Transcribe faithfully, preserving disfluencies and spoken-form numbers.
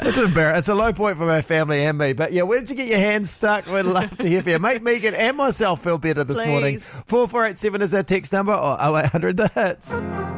It's embarrassing. It's a low point for my family and me. But yeah, where did you get your hands stuck? We'd love to hear from you. Make Megan and myself feel better this Please. morning. four four eight seven is our text number or oh eight hundred the hits.